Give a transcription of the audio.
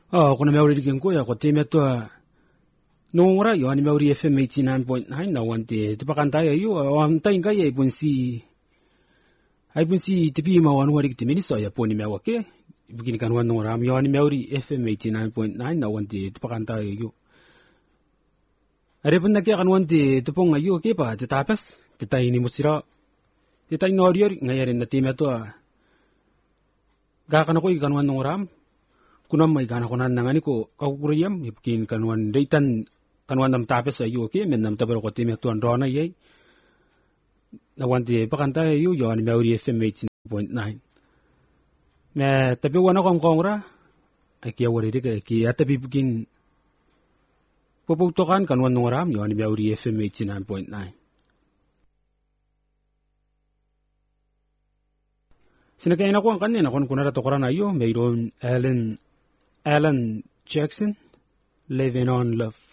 kuna meuri ken ko ya ko te meto nongora yo ani meuri FM 89.9 na wante te pakanta ya yo am tai ga ye bunsi ai bunsi te pi ma wan wari te minisa ya poni mewa ke bikini kan wan nongora am yo ani meuri FM 89.9 na wante te pakanta ya yo are punna ke kan wante te ponga yo ke pa te tapas te tai ni musira te tai no ri ngayare na te meto ga kana ko kan wan nongora kunam mai kana konan nangani ko kakuriyam ipkin kanwan deitan kanwan nam tapes ayu ke men nam tabero ko time tuan rona ye na wanti pakanta ayu yo ani meuri FM 89.9 me tapi wana kom kongra aki awari de ki atabi bikin popoktokan kanwan ngoram yo ani meuri FM 89.9 sinakaina ko ang kanina kon kunara to korana yo mayroon Alan Jackson, Living on Love.